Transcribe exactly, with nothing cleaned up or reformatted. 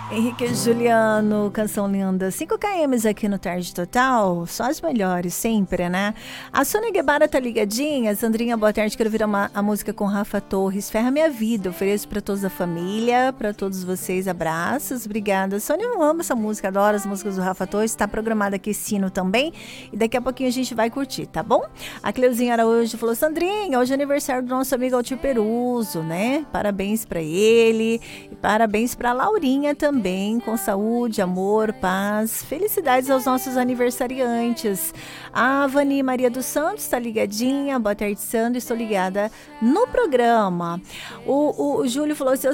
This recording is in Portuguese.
Henrique e Juliano, canção linda. cinco quilômetros aqui no Tarde Total, só as melhores, sempre, né? A Sônia Guevara tá ligadinha. Sandrinha, boa tarde, quero ouvir uma, a música com Rafa Torres. Ferra minha vida, ofereço pra toda a família, pra todos vocês, abraços, obrigada. Sônia, eu amo essa música, adoro as músicas do Rafa Torres, tá programada aqui Sino também, e daqui a pouquinho a gente vai curtir, tá bom? A Cleuzinha Araújo falou, Sandrinha, hoje é aniversário do nosso amigo Altir Peruso, né? Parabéns pra ele, e parabéns pra Laurinha também. Bem, com saúde, amor, paz, felicidades aos nossos aniversariantes. A Vani Maria dos Santos está ligadinha, boa tarde, Sandra, estou ligada no programa. O, o, o Júlio falou assim,